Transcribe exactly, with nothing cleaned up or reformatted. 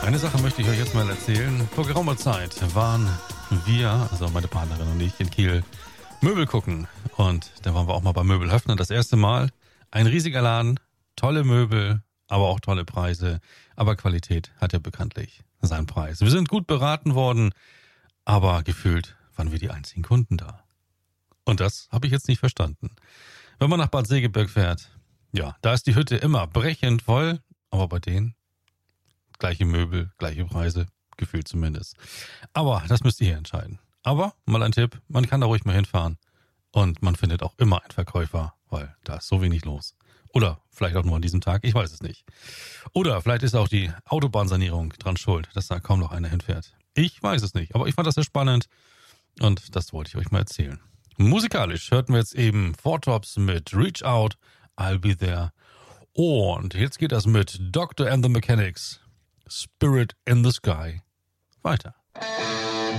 Eine Sache möchte ich euch jetzt mal erzählen. Vor geraumer Zeit waren wir, also meine Partnerin und ich, in Kiel Möbel gucken. Und da waren wir auch mal bei Möbelhöfner das erste Mal. Ein riesiger Laden, tolle Möbel, aber auch tolle Preise. Aber Qualität hat ja bekanntlich seinen Preis. Wir sind gut beraten worden, aber gefühlt waren wir die einzigen Kunden da. Und das habe ich jetzt nicht verstanden. Wenn man nach Bad Segeberg fährt, ja, da ist die Hütte immer brechend voll, aber bei denen gleiche Möbel, gleiche Preise, gefühlt zumindest. Aber das müsst ihr hier entscheiden. Aber mal ein Tipp, man kann da ruhig mal hinfahren und man findet auch immer einen Verkäufer, weil da ist so wenig los. Oder vielleicht auch nur an diesem Tag, ich weiß es nicht. Oder vielleicht ist auch die Autobahnsanierung dran schuld, dass da kaum noch einer hinfährt. Ich weiß es nicht, aber ich fand das sehr spannend und das wollte ich euch mal erzählen. Musikalisch hörten wir jetzt eben Four Tops mit Reach Out, I'll Be There. Und jetzt geht das mit Doctor and the Mechanics, Spirit in the Sky weiter.